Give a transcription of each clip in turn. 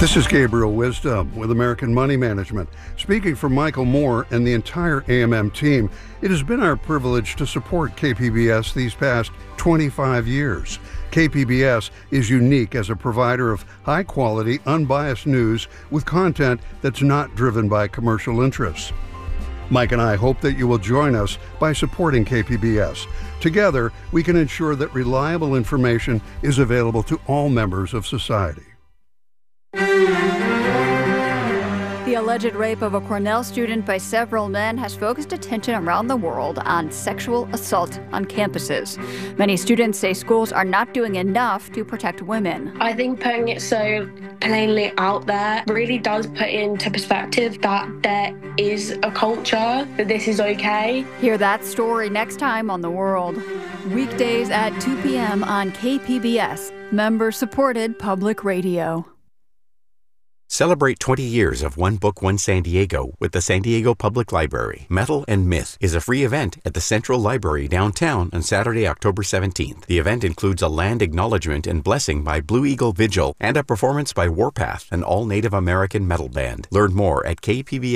This is Gabriel Wisdom with American Money Management. Speaking for Michael Moore and the entire AMM team, it has been our privilege to support KPBS these past 25 years. KPBS is unique as a provider of high-quality, unbiased news with content that's not driven by commercial interests. Mike and I hope that you will join us by supporting KPBS. Together, we can ensure that reliable information is available to all members of society. The alleged rape of a Cornell student by several men has focused attention around the world on sexual assault on campuses. Many students say schools are not doing enough to protect women. I think putting it so plainly out there really does put into perspective that there is a culture that this is okay. Hear that story next time on The World. Weekdays at 2 p.m. on KPBS, member-supported public radio. Celebrate 20 years of One Book, One San Diego with the San Diego Public Library. Metal and Myth is a free event at the Central Library downtown on Saturday, October 17th. The event includes a land acknowledgement and blessing by Blue Eagle Vigil and a performance by Warpath, an all-Native American metal band. Learn more at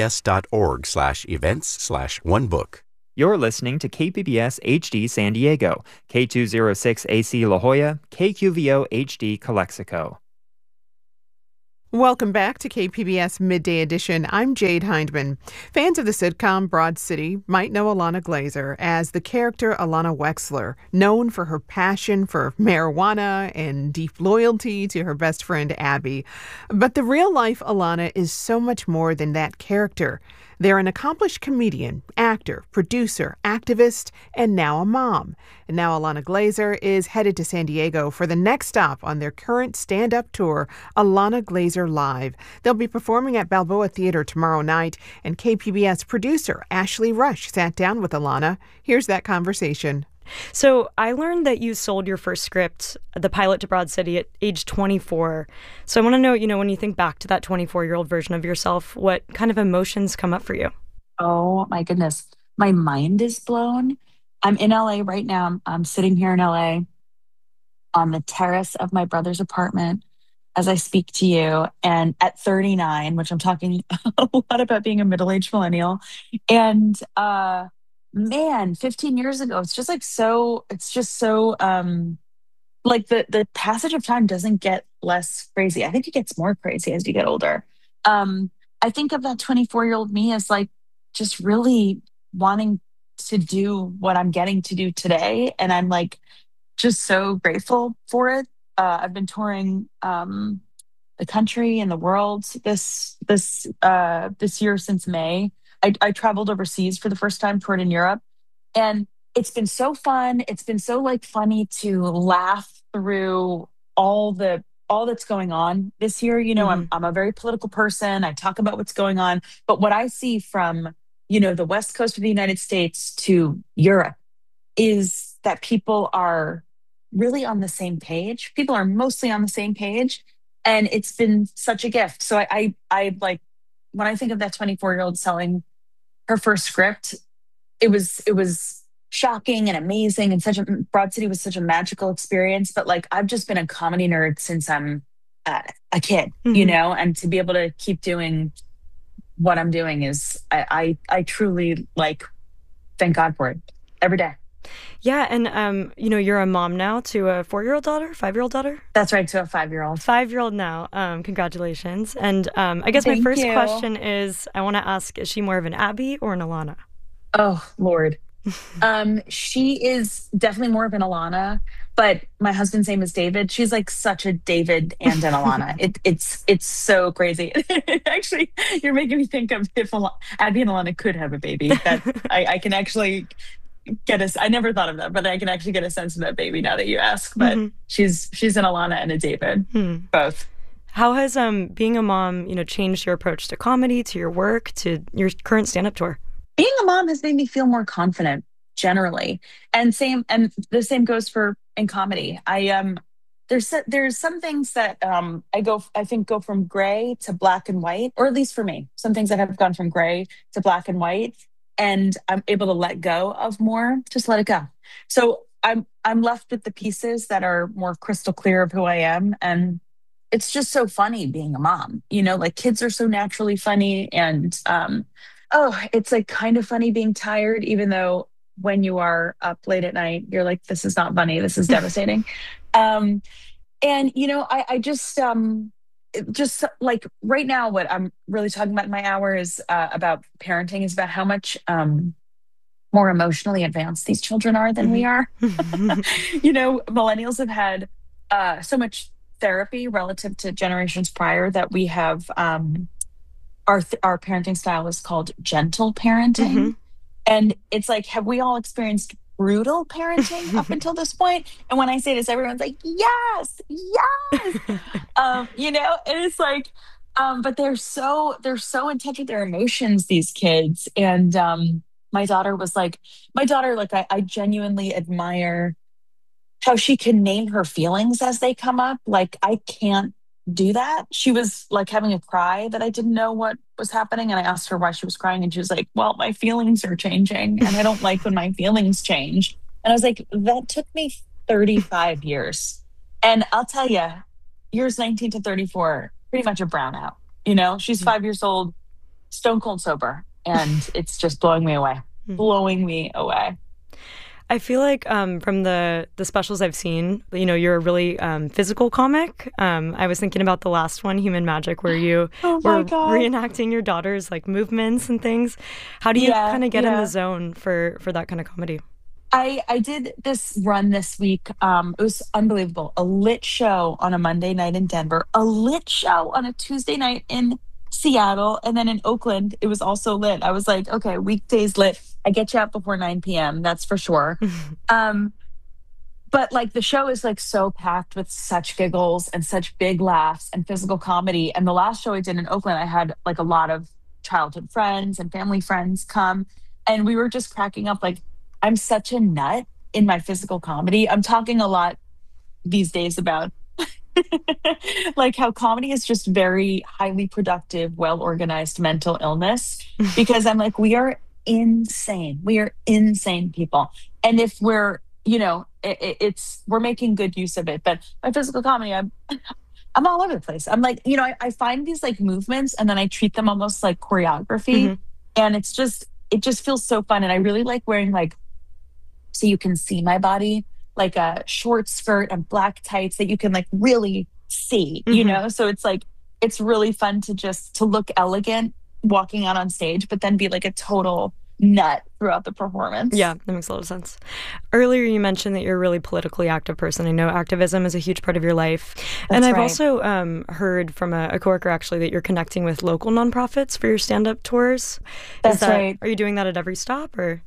kpbs.org/events/onebook. You're listening to KPBS HD San Diego, K206 AC La Jolla, KQVO HD Calexico. Welcome back to KPBS Midday Edition. I'm Jade Hindman. Fans of the sitcom Broad City might know Ilana Glazer as the character Ilana Wexler, known for her passion for marijuana and deep loyalty to her best friend Abby. But the real-life Ilana is so much more than that character. They're an accomplished comedian, actor, producer, activist, and now a mom. And now Ilana Glazer is headed to San Diego for the next stop on their current stand-up tour, Ilana Glazer Live. They'll be performing at Balboa Theater tomorrow night, and KPBS producer Ashley Rush sat down with Ilana. Here's that conversation. So I learned that you sold your first script, the pilot to Broad City, at age 24. So I want to know, when you think back to that 24-year-old version of yourself, what kind of emotions come up for you? Oh, my goodness. My mind is blown. I'm in LA right now. I'm sitting here in LA on the terrace of my brother's apartment as I speak to you. And at 39, which I'm talking a lot about being a middle-aged millennial, and man, 15 years ago, it's just so the passage of time doesn't get less crazy. I think it gets more crazy as you get older. I think of that 24-year-old me as just really wanting to do what I'm getting to do today. And I'm just so grateful for it. I've been touring the country and the world this year since May. I traveled overseas for the first time, toured in Europe, and it's been so fun. It's been so funny to laugh through all that's going on this year. I'm a very political person. I talk about what's going on, but what I see from, the West Coast of the United States to Europe is that people are really on the same page. People are mostly on the same page, and it's been such a gift. So I when I think of that 24-year-old selling her first script, it was shocking and amazing, and Broad City was such a magical experience. But I've just been a comedy nerd since I'm a kid, and to be able to keep doing what I'm doing is I truly thank God for it every day. Yeah, and you're a mom now to a 4-year-old daughter, 5-year-old daughter? That's right, to a 5-year-old. 5-year-old now. Congratulations. And I guess my first question is, I want to ask, is she more of an Abby or an Ilana? Oh, Lord. She is definitely more of an Ilana, but my husband's name is David. She's such a David and an Ilana. It's so crazy. Actually, you're making me think of if Abby and Ilana could have a baby. That I can actually I never thought of that, but I can actually get a sense of that baby now that you ask. But she's an Ilana and a David, both. How has being a mom, changed your approach to comedy, to your work, to your current stand-up tour? Being a mom has made me feel more confident generally, and the same goes for in comedy. There's some things that I think go from gray to black and white, or at least for me, some things that have gone from gray to black and white. And I'm able to let go of more, just let it go. So I'm left with the pieces that are more crystal clear of who I am. And it's just so funny being a mom. Like kids are so naturally funny, and oh, it's like kind of funny being tired, even though when you are up late at night, you're like, this is not funny. This is devastating. Um, and I just like right now, what I'm really talking about in my hour is about parenting, is about how much more emotionally advanced these children are than we are. Millennials have had so much therapy relative to generations prior that we have our parenting style is called gentle parenting. And it's like, have we all experienced brutal parenting up until this point? And when I say this, everyone's like, yes, yes. And it's like, but they're so in touch with their emotions, these kids. And my daughter, I genuinely admire how she can name her feelings as they come up. Like, I can't do that. She was like having a cry that I didn't know what was happening. And I asked her why she was crying. And she was like, well, my feelings are changing. And I don't like when my feelings change. And I was like, that took me 35 years. And I'll tell you, years 19 to 34, pretty much a brownout. She's 5 years old, stone cold sober. And it's just blowing me away. I feel like from the specials I've seen, you're a really physical comic. I was thinking about the last one, Human Magic, where you were reenacting your daughter's like movements and things. How do you kind of get in the zone for that kind of comedy? I did this run this week. It was unbelievable. A lit show on a Monday night in Denver, a lit show on a Tuesday night in Seattle, and then in Oakland, it was also lit. I was like, okay, weekdays lit. I get you out before 9 p.m. That's for sure. But like the show is like so packed with such giggles and such big laughs and physical comedy. And the last show I did in Oakland, I had like a lot of childhood friends and family friends come, and we were just cracking up. Like, I'm such a nut in my physical comedy. I'm talking a lot these days about like how comedy is just very highly productive, well-organized mental illness, because I'm like, we are insane. We are insane people. And if we're, we're making good use of it. But my physical comedy, I'm all over the place. I'm like, I find these like movements and then I treat them almost like choreography. And it just feels so fun. And I really like wearing like, so you can see my body, like a short skirt and black tights that you can like really see, So it's like, it's really fun to look elegant walking out on stage, but then be like a total nut throughout the performance. Yeah, that makes a lot of sense. Earlier, you mentioned that you're a really politically active person. I know activism is a huge part of your life. And I've also heard from a coworker actually that you're connecting with local nonprofits for your stand-up tours. That's right. Are you doing that at every stop or?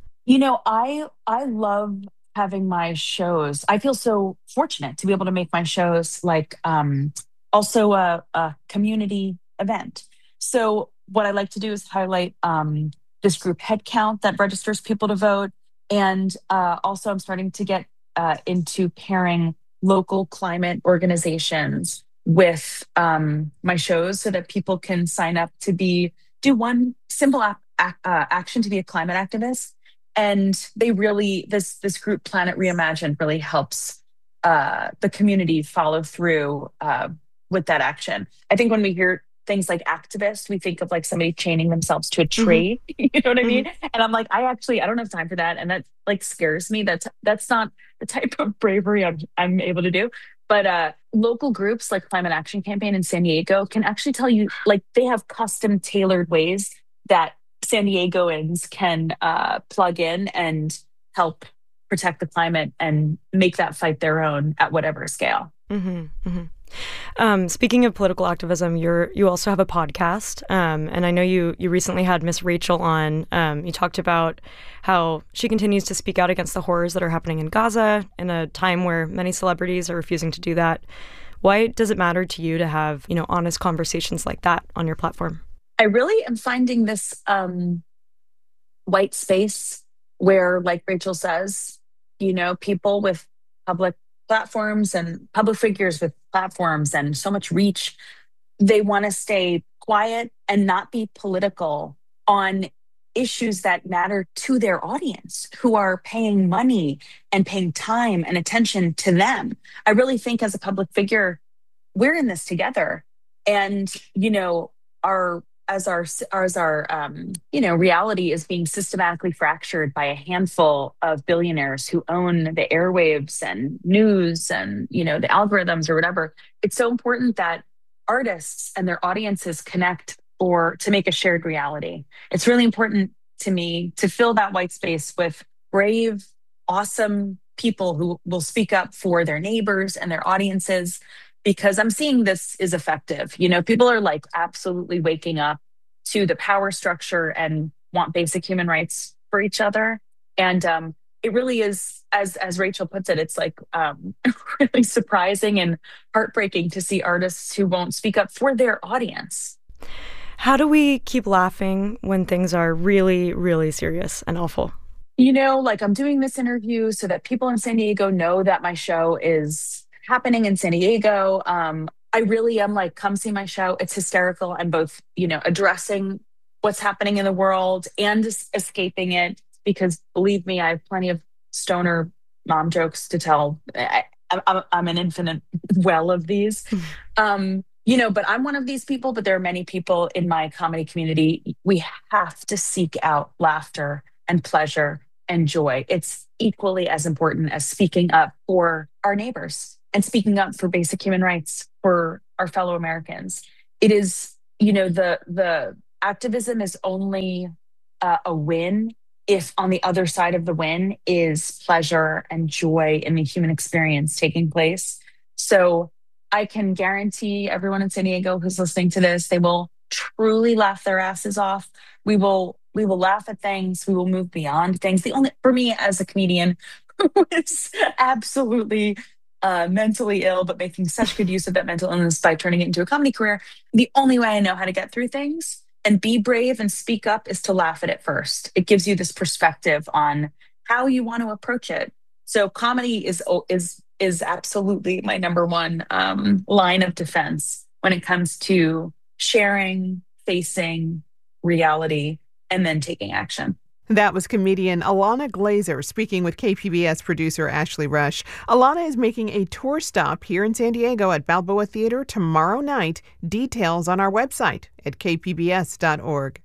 I love having my shows. I feel so fortunate to be able to make my shows like also a community event. So what I like to do is highlight this group Headcount that registers people to vote. And also I'm starting to get into pairing local climate organizations with my shows so that people can sign up to do one simple action to be a climate activist. And they really, this group Planet Reimagined really helps the community follow through with that action. I think when we hear things like activist, we think of like somebody chaining themselves to a tree. You know what I mean? And I'm like, I don't have time for that. And that like scares me. That's not the type of bravery I'm able to do. But local groups like Climate Action Campaign in San Diego can actually tell you, like, they have custom tailored ways that San Diegoans can plug in and help protect the climate and make that fight their own at whatever scale. Speaking of political activism, you also have a podcast, and I know you recently had Miss Rachel on. You talked about how she continues to speak out against the horrors that are happening in Gaza in a time where many celebrities are refusing to do that. Why does it matter to you to have, honest conversations like that on your platform? I really am finding this white space where, like Rachel says, people with public platforms and public figures with platforms and so much reach, they want to stay quiet and not be political on issues that matter to their audience who are paying money and paying time and attention to them. I really think as a public figure, we're in this together. And, our reality is being systematically fractured by a handful of billionaires who own the airwaves and news and, the algorithms or whatever. It's so important that artists and their audiences connect or to make a shared reality. It's really important to me to fill that white space with brave, awesome people who will speak up for their neighbors and their audiences, because I'm seeing this is effective. People are like absolutely waking up to the power structure and want basic human rights for each other. And it really is, as Rachel puts it, it's like really surprising and heartbreaking to see artists who won't speak up for their audience. How do we keep laughing when things are really, really serious and awful? I'm doing this interview so that people in San Diego know that my show is happening in San Diego. I really am like, come see my show. It's hysterical. I'm both, addressing what's happening in the world and escaping it, because believe me, I have plenty of stoner mom jokes to tell. I'm an infinite well of these. But I'm one of these people, but there are many people in my comedy community. We have to seek out laughter and pleasure and joy. It's equally as important as speaking up for our neighbors and speaking up for basic human rights for our fellow Americans. It is, the activism is only a win if on the other side of the win is pleasure and joy in the human experience taking place. So I can guarantee everyone in San Diego who's listening to this, they will truly laugh their asses off. We will laugh at things. We will move beyond things. For me as a comedian who is absolutely mentally ill, but making such good use of that mental illness by turning it into a comedy career, the only way I know how to get through things and be brave and speak up is to laugh at it first. It gives you this perspective on how you want to approach it. So comedy is absolutely my number one line of defense when it comes to sharing, facing reality, and then taking action. That was comedian Ilana Glazer speaking with KPBS producer Ashley Rush. Ilana is making a tour stop here in San Diego at Balboa Theater tomorrow night. Details on our website at kpbs.org.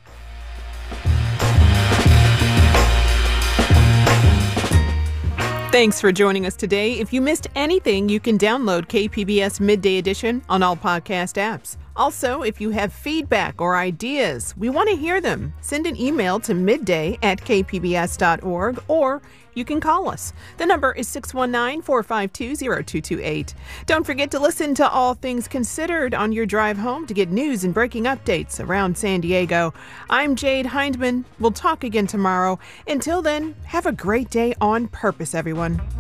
Thanks for joining us today. If you missed anything, you can download KPBS Midday Edition on all podcast apps. Also, if you have feedback or ideas, we want to hear them. Send an email to midday@kpbs.org, or you can call us. The number is 619-452-0228. Don't forget to listen to All Things Considered on your drive home to get news and breaking updates around San Diego. I'm Jade Hindman. We'll talk again tomorrow. Until then, have a great day on purpose, everyone.